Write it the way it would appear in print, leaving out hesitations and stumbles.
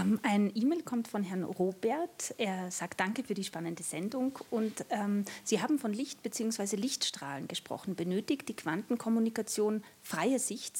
Ein E-Mail kommt von Herrn Robert. Er sagt Danke für die spannende Sendung und Sie haben von Licht bzw. Lichtstrahlen gesprochen. Benötigt die Quantenkommunikation freie Sicht